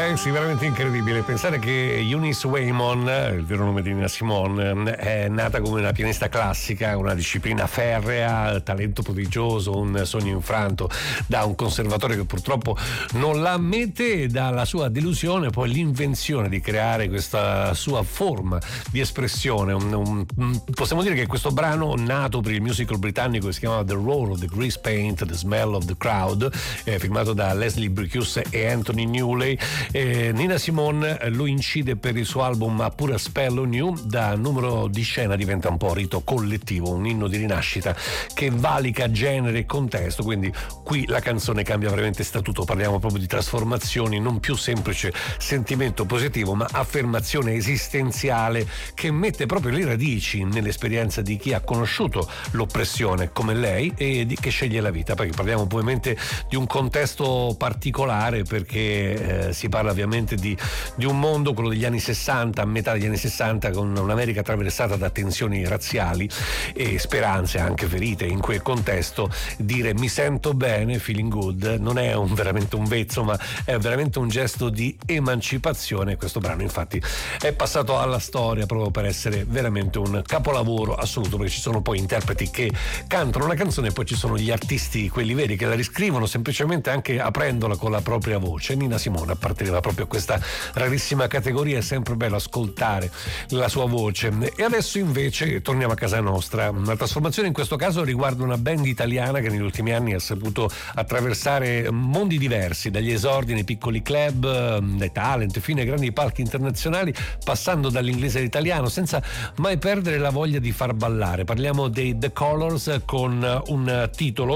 Sì, veramente incredibile pensare che Eunice Waymon, il vero nome di Nina Simone, è nata come una pianista classica, una disciplina ferrea, talento prodigioso, un sogno infranto da un conservatorio che purtroppo non la ammette, dalla sua delusione poi l'invenzione di creare questa sua forma di espressione. Possiamo dire che questo brano, nato per il musical britannico che si chiama The Roar of the Grease Paint, The Smell of the Crowd, firmato da Leslie Bricusse e Anthony Newley, Nina Simone lo incide per il suo album A Pura Spell on You. Da numero di scena diventa un po' rito collettivo, un inno di rinascita che valica genere e contesto, quindi qui la canzone cambia veramente statuto, parliamo proprio di trasformazioni, non più semplice sentimento positivo ma affermazione esistenziale che mette proprio le radici nell'esperienza di chi ha conosciuto l'oppressione come lei e di che sceglie la vita, perché parliamo ovviamente di un contesto particolare, perché si parla ovviamente di un mondo, quello degli anni 60, a metà degli anni 60, con un'America attraversata da tensioni razziali e speranze anche ferite. In quel contesto dire mi sento bene, feeling good, non è veramente un vezzo, ma è veramente un gesto di emancipazione. Questo brano infatti è passato alla storia proprio per essere veramente un capolavoro assoluto, perché ci sono poi interpreti che cantano una canzone e poi ci sono gli artisti, quelli veri, che la riscrivono semplicemente anche aprendola con la propria voce. Nina Simone apparteneva proprio a questa rarissima categoria, è sempre bello ascoltare la sua voce. E adesso invece torniamo a casa nostra. Una trasformazione in questo caso riguarda una band italiana che negli ultimi anni ha saputo attraversare mondi diversi, dagli esordi nei piccoli club, dai talent fino ai grandi palchi internazionali, passando dall'inglese all'italiano senza mai perdere la voglia di far ballare. Parliamo dei The Colors, con un titolo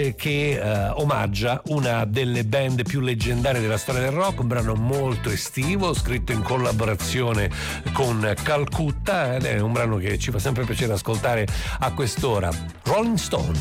che omaggia una delle band più leggendarie della storia del rock, un brano molto estivo scritto in collaborazione con Calcutta, ed è un brano che ci fa sempre piacere ascoltare a quest'ora. Rolling Stone.